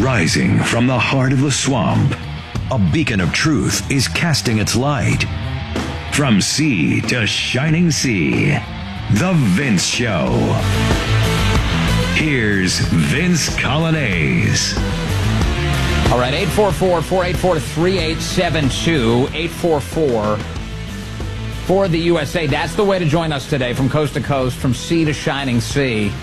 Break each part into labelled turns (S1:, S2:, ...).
S1: Rising from the heart of the swamp, a beacon of truth is casting its light. From sea to shining sea, The Vince Show. Here's Vince Coglianese.
S2: All right, 844-484-3872, 844 for the USA. That's the way to join us today, from coast to coast, from sea to shining sea.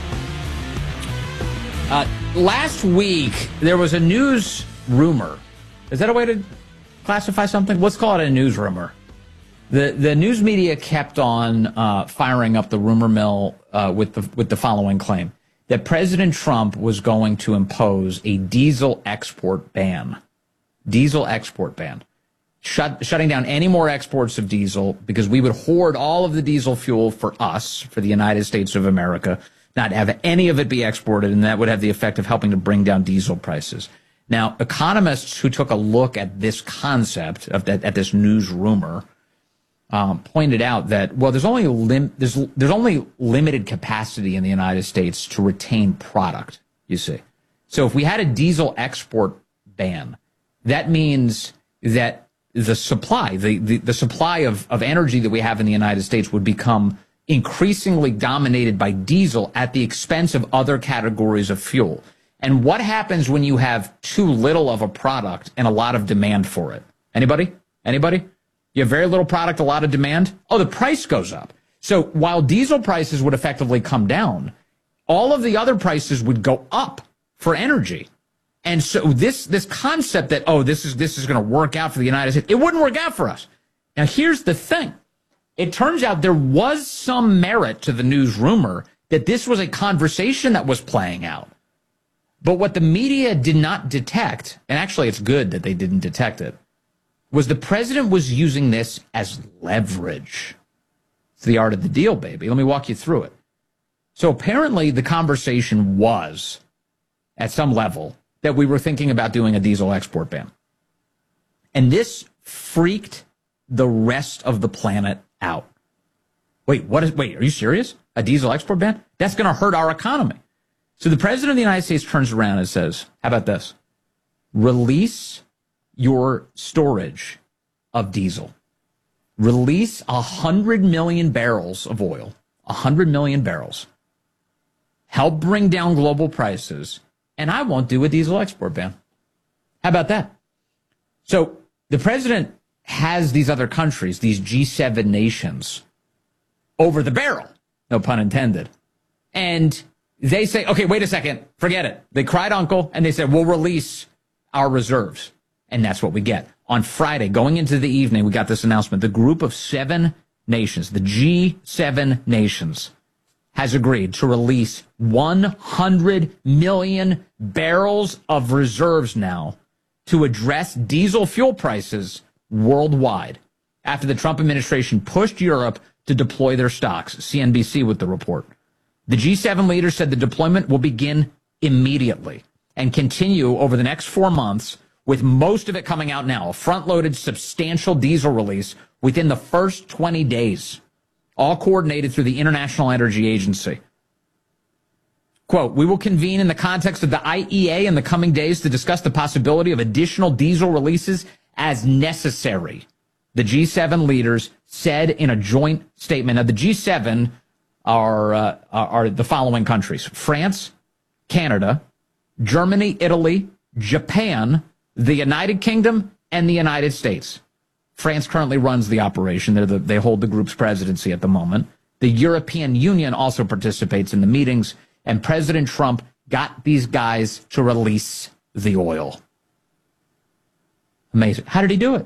S2: Last week, there was a news rumor. Is that a way to classify something? Let's call it a news rumor. The news media kept on firing up the rumor mill with the following claim: that President Trump was going to impose a diesel export ban. Diesel export ban. Shutting down any more exports of diesel, because we would hoard all of the diesel fuel for us, for the United States of America, not have any of it be exported, and that would have the effect of helping to bring down diesel prices. Now, economists who took a look at this concept, at this news rumor, pointed out that, well, there's only limited capacity in the United States to retain product, you see. So if we had a diesel export ban, that means that the supply, the supply of energy that we have in the United States would become increasingly dominated by diesel at the expense of other categories of fuel. And what happens when you have too little of a product and a lot of demand for it? Anybody? You have very little product, a lot of demand? Oh, the price goes up. So while diesel prices would effectively come down, all of the other prices would go up for energy. And so this concept that, oh, this is going to work out for the United States, it wouldn't work out for us. Now, here's the thing. It turns out there was some merit to the news rumor that this was a conversation that was playing out. But what the media did not detect, and actually it's good that they didn't detect it, was the president was using this as leverage. It's the art of the deal, baby. Let me walk you through it. So apparently the conversation was, at some level, that we were thinking about doing a diesel export ban. And this freaked the rest of the planet out. Wait, are you serious? A diesel export ban? That's going to hurt our economy. So the president of the United States turns around and says, how about this? Release your storage of diesel. Release 100 million barrels of oil, 100 million barrels. Help bring down global prices, and I won't do a diesel export ban. How about that? So the president has these other countries, these G7 nations, over the barrel, no pun intended. And they say, okay, wait a second, forget it. They cried uncle, and they said, we'll release our reserves. And that's what we get. On Friday, going into the evening, we got this announcement. The group of 7 nations, the G7 nations, has agreed to release 100 million barrels of reserves now to address diesel fuel prices worldwide, after the Trump administration pushed Europe to deploy their stocks. CNBC with the report. The G7 leaders said the deployment will begin immediately and continue over the next 4 months, with most of it coming out now, a front-loaded substantial diesel release within the first 20 days, all coordinated through the International Energy Agency. Quote, we will convene in the context of the IEA in the coming days to discuss the possibility of additional diesel releases as necessary, the G7 leaders said in a joint statement. Now, the G7 are the following countries: France, Canada, Germany, Italy, Japan, the United Kingdom, and the United States. France currently runs the operation. They hold the group's presidency at the moment. The European Union also participates in the meetings, and President Trump got these guys to release the oil. Amazing. How did he do it?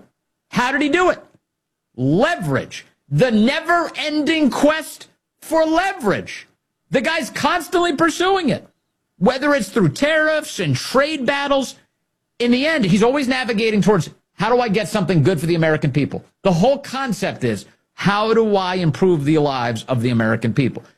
S2: Leverage. The never-ending quest for leverage. The guy's constantly pursuing it, whether it's through tariffs and trade battles. In the end, he's always navigating towards, how do I get something good for the American people? The whole concept is, how do I improve the lives of the American people?